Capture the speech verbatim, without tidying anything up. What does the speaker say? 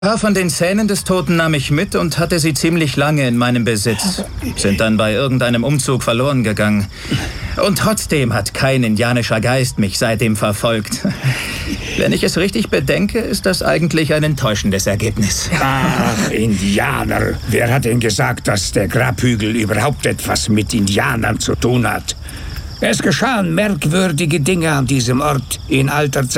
Ein paar von den Zähnen des Toten nahm ich mit und hatte sie ziemlich lange in meinem Besitz. Sind dann bei irgendeinem Umzug verloren gegangen. Und trotzdem hat kein indianischer Geist mich seitdem verfolgt. Wenn ich es richtig bedenke, ist das eigentlich ein enttäuschendes Ergebnis. Ach, Indianer. Wer hat denn gesagt, dass der Grabhügel überhaupt etwas mit Indianern zu tun hat? Es geschahen merkwürdige Dinge an diesem Ort in alter Zeit.